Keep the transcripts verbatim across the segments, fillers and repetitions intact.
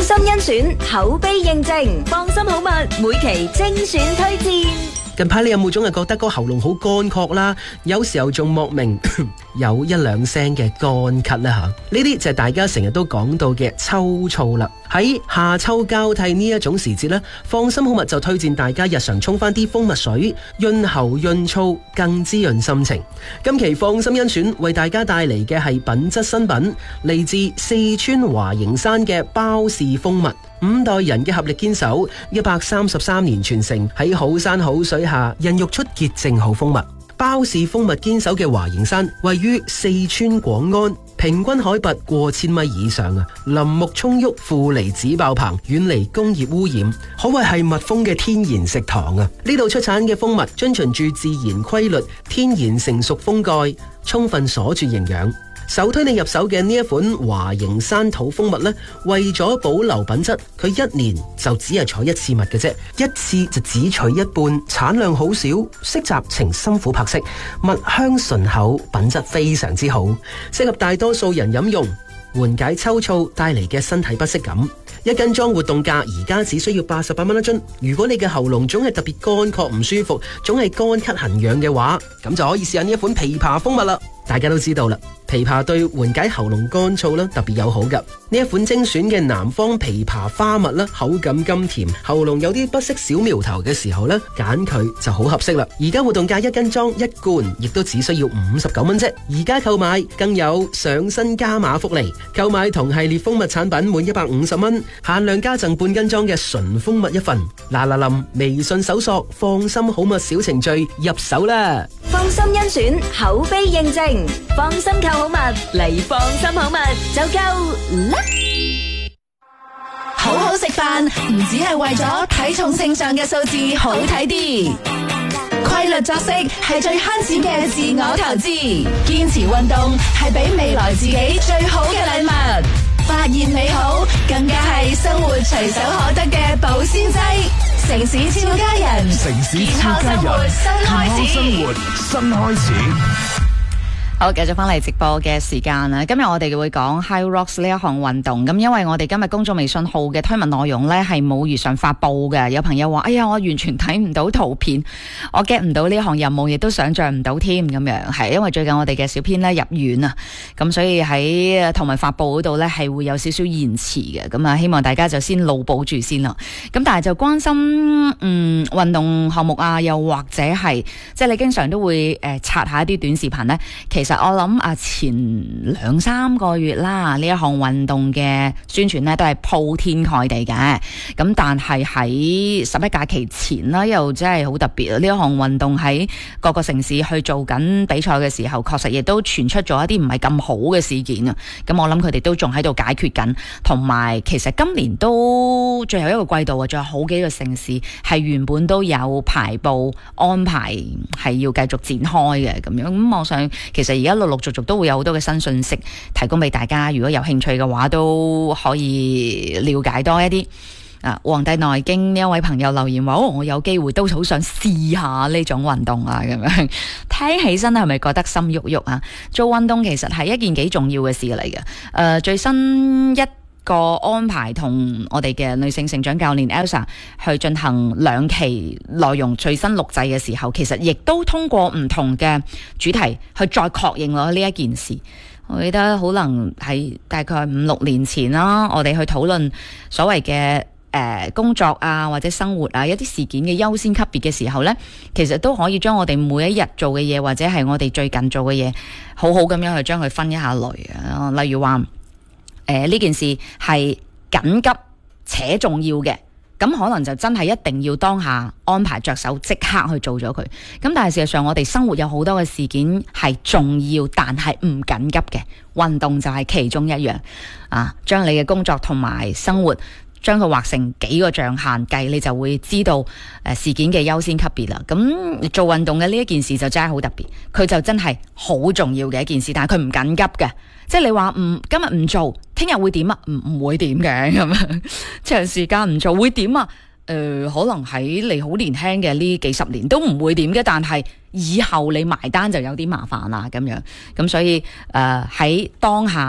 心甄選，口碑認證，放心好物每期精選推薦。 近排你有冇總係覺得個喉嚨好乾涸啦？有時候仲莫名有一兩聲嘅乾咳啦吓，呢啲就係大家成日都講到嘅秋燥啦。喺夏秋交替呢一種時節呢，放心好物就推薦大家日常沖翻啲蜂蜜水，潤喉潤燥，更滋潤心情。今期放心甄選為大家帶嚟嘅係品質新品，嚟自四川華形山嘅包氏蜂蜜。五代人嘅合力堅守，一百三十三年傳承，喺好山好水下孕育出潔淨好蜂蜜。包氏蜂蜜堅守嘅華形山位於四川廣安，平均海拔過千米以上啊，林木蔥鬱，負離子爆棚，遠離工業污染，可謂係蜜蜂嘅天然食堂啊！呢度出產嘅蜂蜜遵循住自然規律，天然成熟蜂蓋，充分鎖住營養。首推你入手嘅呢一款華形山土蜂蜜呢，為咗保留品質，佢一年就只係採一次蜜嘅啫，一次就只取一半，產量好少，色澤呈深琥珀色，蜜香醇厚，品質非常之好，適合大多數人飲用，緩解秋燥帶嚟嘅身體不適感。一斤裝活動價而家只需要八十八蚊一樽。如果你嘅喉嚨總係特別乾涸唔舒服，總係乾咳痕癢嘅話，咁就可以試下呢一款枇杷蜂蜜啦。大家都知道啦，枇杷對緩解喉嚨乾燥啦特別友好噶。呢一款精選嘅南方枇杷花蜜啦，口感甘甜，喉嚨有啲不適小苗頭嘅時候呢，揀佢就好合適啦。而家活動價一斤裝一罐，亦都只需要五十九蚊啫。而家購買更有上新加碼福利，購買同系列蜂蜜產品滿一百五十蚊，限量加贈半斤裝嘅純蜂蜜一份。嗱嗱臨，微信搜索放心好物小程序入手啦。 放心甄選，口碑認證，放心購好物嚟放心好物就夠啦。 好好食飯唔只係為咗體重秤上嘅數字好睇啲，規律作息係最慳錢嘅自我投資，堅持運動係俾未來自己最好嘅禮物，發現美好更加係生活隨手可得嘅保鮮劑。城市超家人， 城市超家人， 健康生活新開始， 生活新開始。 好，繼續翻嚟直播嘅時間啦。今日我哋會講 High Rocks 呢一項運動。咁因為我哋今日公眾微信號嘅推文內容呢係冇如常發布嘅，有朋友話：哎呀，我完全睇唔到圖片，我 get 唔到呢項任務，亦都想象唔到添。咁樣係因為最近我哋嘅小編呢入院啊，咁所以喺圖文發布嗰度呢係會有少少延遲嘅。咁啊，希望大家就先腦補住先啦。咁但係就關心嗯運動項目啊，又或者係即係你經常都會誒刷下一啲短視頻呢，其實。我諗啊，前兩三個月啦，呢一項運動嘅宣傳呢都係鋪天蓋地嘅。咁但係喺十一假期前啦，又真係好特別。呢一項運動喺各個城市去做緊比賽嘅時候，確實亦都傳出咗一啲唔係咁好嘅事件啊。咁我諗佢哋都仲喺度解決緊，同埋其實今年都最後一個季度啊，仲有好幾個城市係原本都有排布安排係要繼續展開嘅咁樣。咁我想其實而家陸陸續續都會有好多嘅新信息提供俾大家，如果有興趣嘅話都可以了解多一啲。啊，黃帝內經呢一位朋友留言話：哦，我有機會都好想試下呢種運動啊，咁樣聽起身係咪覺得心喐喐啊？做運動其實係一件幾重要嘅事嚟嘅。誒、呃，最新一個安排同我哋嘅女性成長教練 Elsa 去進行兩期內容最新錄製嘅時候，其實亦都通過唔同嘅主題去再確認咗呢一件事。我記得可能係大概五六年前啦，我哋去討論所謂嘅誒、呃、工作啊或者生活啊一啲事件嘅優先級別嘅時候呢，其實都可以將我哋每一日做嘅嘢或者係我哋最近做嘅嘢，好好咁樣去將佢分一下類啊。例如話誒呢件事係緊急且重要嘅，咁可能就真係一定要當下安排着手即刻去做咗佢。咁但係事實上我哋生活有好多嘅事件係重要但係唔緊急嘅，運動就係其中一樣啊。將你嘅工作同埋生活將佢劃成幾個象限計，你就會知道誒事件嘅優先級別啦。咁做運動嘅呢一件事就真係好特別，佢就真係好重要嘅一件事，但係佢唔緊急嘅。即係你話唔今日唔做，聽日會點啊？唔唔會點嘅咁樣，長時間唔做會點啊？誒、呃，可能喺你好年輕嘅呢幾十年都唔會點嘅，但係以後你埋單就有啲麻煩啦咁樣。咁所以誒喺、呃、當下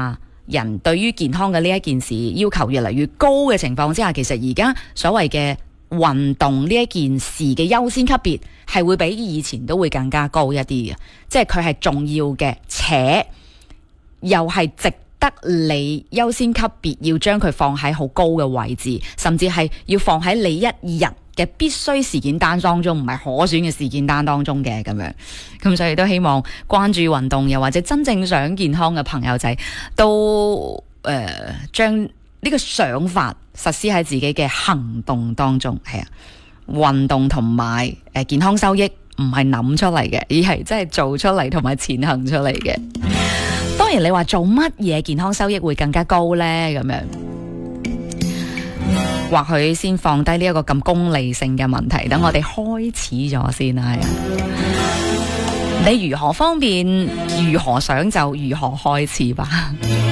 人對於健康嘅呢一件事要求越嚟越高嘅情況之下，其實而家所謂嘅運動呢一件事嘅優先級別係會比以前都會更加高一啲嘅，即係佢係重要嘅，且又係值得你優先級別要將佢放喺好高嘅位置，甚至係要放喺你一日嘅必須事件單當中，唔係可選嘅事件單當中嘅咁樣。咁所以都希望關注運動又或者真正想健康嘅朋友仔都誒將呢個想法實施喺自己嘅行動當中。係啊，運動同埋誒健康收益唔係諗出嚟嘅，而係真係做出嚟同埋前行出嚟嘅。當然你話做乜嘢健康收益會更加高呢？咁樣或許先放低呢一個咁功利性嘅問題，等我哋開始咗先啦。你如何方便，如何想就如何開始吧。